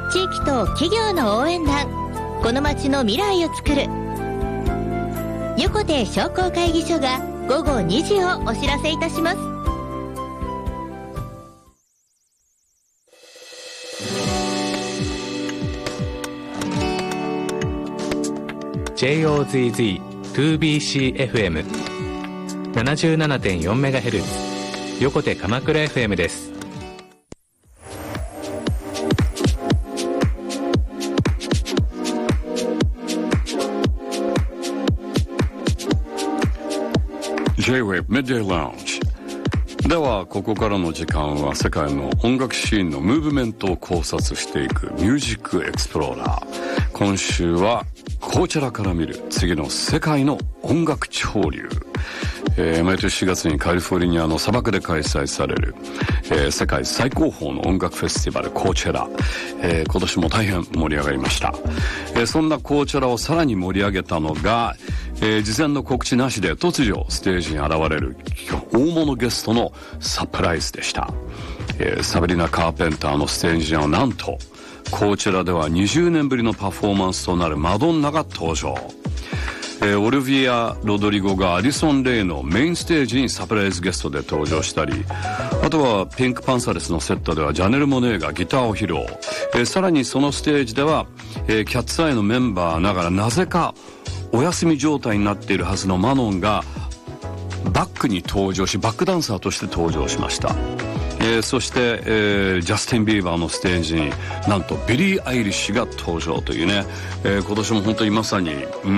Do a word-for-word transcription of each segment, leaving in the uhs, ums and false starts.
地域と企業の応援団、この街の未来を作る横手商工会議所がごごにじをお知らせいたします。 ジェイオーゼットゼットツービーシーエフエム ななじゅうななてんよんメガヘルツ 横手鎌倉 エフエム です。 J-Wave Midday Lounge では、ここからの時間は世界の音楽シーンのムーブメントを考察していくミュージックエクスプローラー。今週はコーチェラから見る次の世界の音楽潮流。えー、毎年しがつにカリフォルニアの砂漠で開催される、えー、世界最高峰の音楽フェスティバルコーチェラ、えー、今年も大変盛り上がりました。えー、そんなコーチェラをさらに盛り上げたのが、えー、事前の告知なしで突如ステージに現れる大物ゲストのサプライズでした。えー、サブリナ・カーペンターのステージにはなんとコーチェラではにじゅうねんぶりのパフォーマンスとなるマドンナが登場。えー、オリビア・ロドリゴがアリソン・レイのメインステージにサプライズゲストで登場したり、あとはピンク・パンサレスのセットではジャネル・モネーがギターを披露。えー、さらにそのステージでは、えー、キャッツアイのメンバーながらなぜかお休み状態になっているはずのマノンがバックに登場し、バックダンサーとして登場しました。えー、そして、えー、ジャスティン・ビーバーのステージになんとビリー・アイリッシュが登場というね、えー、今年も本当にまさに、うん、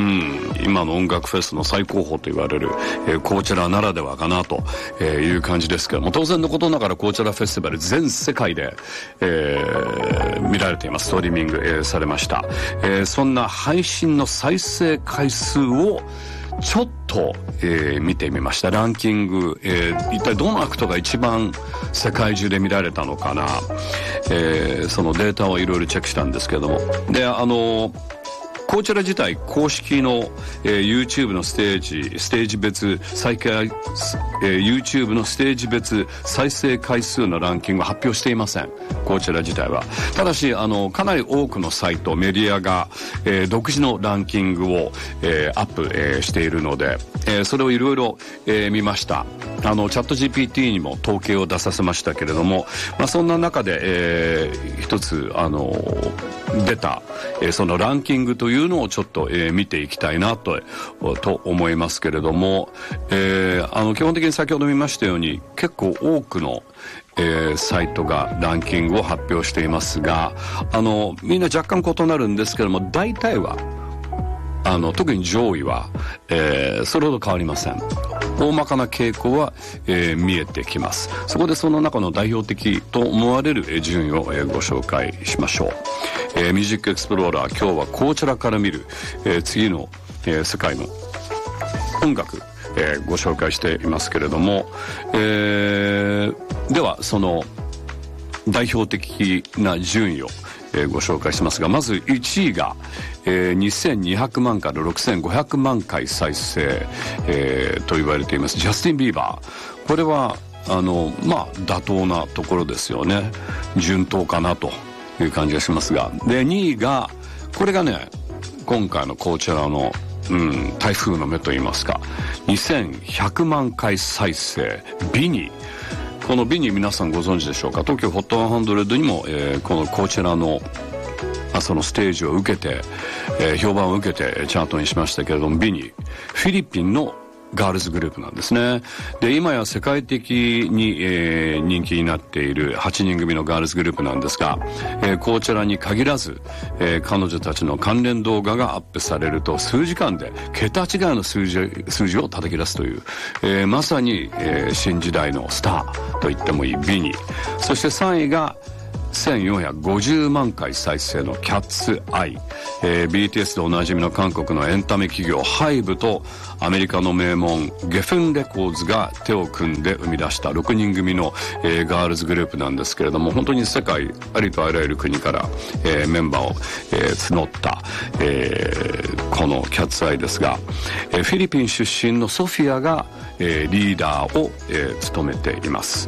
今の音楽フェスの最高峰と言われる、えー、コーチェラならではかなという感じですけども、当然のことながらコーチェラフェスティバル全世界で、えー、見られています。ストリーミング、えー、されました。えー、そんな配信の再生回数をちょっと、えー、見てみました。ランキング、えー、一体どのアクトが一番世界中で見られたのかな、えー、そのデータをいろいろチェックしたんですけども、で、あのコーチェラ自体公式の、えー、YouTube のステージステージ別再開、えー、YouTube のステージ別再生回数のランキングを発表していません。コーチェラ自体は。ただしあのかなり多くのサイトメディアが、えー、独自のランキングを、えー、アップ、えー、しているので、えー、それをいろいろ見ました。あのチャット ジーピーティー にも統計を出させましたけれども、まあ、そんな中で、えー、一つあの出た、えー、そのランキングというのをちょっと、えー、見ていきたいなとと思いますけれども、えー、あの基本的に先ほど見ましたように結構多くのえー、サイトがランキングを発表していますが、あのみんな若干異なるんですけども、大体はあの特に上位は、えー、それほど変わりません。大まかな傾向は、えー、見えてきます。そこでその中の代表的と思われる、えー、順位を、えー、ご紹介しましょう。えー、ミュージックエクスプローラー、今日はコーチェラから見る、えー、次の、えー、世界の音楽、えー、ご紹介していますけれども、えー、ではその代表的な順位を、えー、ご紹介しますが、まずいちいが、えー、にせんにひゃくまんからろくせんごひゃくまんかい再生、えー、と言われていますジャスティン・ビーバー。これはあのまあ妥当なところですよね。順当かなという感じがしますが、でにいがこれがね、今回のコーチェラのうん、台風の目といいますか、にせんひゃくまんかい再生ビニ。このビニ皆さんご存知でしょうか。東京ホットひゃくにも、えー、このコーチェラのそのステージを受けて、えー、評判を受けてチャートにしましたけれども、ビニフィリピンのガールズグループなんですね。で、今や世界的に、えー、人気になっているはちにん組のガールズグループなんですが、えー、コーチェラに限らず、えー、彼女たちの関連動画がアップされると数時間で桁違いの数字、数字を叩き出すという、えー、まさに、えー、新時代のスターと言ってもいいビニ。そしてさんいがせんよんひゃくごじゅうまんかい再生のキャッツアイ、えー、ビーティーエス でおなじみの韓国のエンタメ企業ハイブとアメリカの名門ゲフンレコーズが手を組んで生み出したろくにん組の、えー、ガールズグループなんですけれども、本当に世界ありとあらゆる国から、えー、メンバーを、えー、募った、えー、このキャッツアイですが、えー、フィリピン出身のソフィアが、えー、リーダーを、えー、務めています。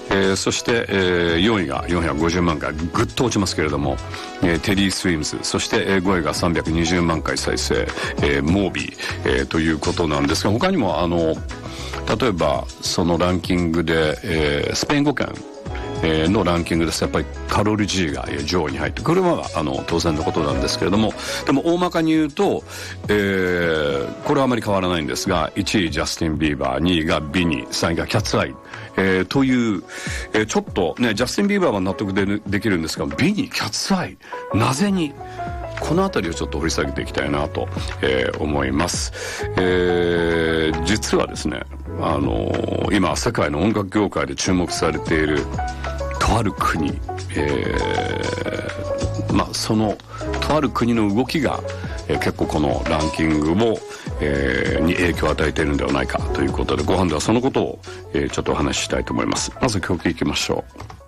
えー、そして、えー、よんいがよんひゃくごじゅうまんかい、ぐっと落ちますけれども、えー、テリー・スウィムズ、そして、えー、ごいがさんびゃくにじゅうまんかい再生、えー、モービー、えー、ということなんですが、他にもあの例えばそのランキングで、えー、スペイン語圏のランキングです。やっぱりカロル G が上位に入って、これはあの当然のことなんですけれども、でも大まかに言うと、えー、これはあまり変わらないんですが、いちいジャスティン・ビーバー、にいがビニー、さんいがキャッツアイ、えー、という、えー、ちょっとねジャスティン・ビーバーは納得でできるんですが、ビニー、キャッツアイ、なぜに、このあたりをちょっと掘り下げていきたいなと、えー、思います。えー、実はですね、あのー、今世界の音楽業界で注目されているとある国、えー、まあそのとある国の動きが、えー、結構このランキングを、えー、に影響を与えているのではないかということで、ご飯ではそのことを、えー、ちょっとお話ししたいと思います。まず曲いきましょう。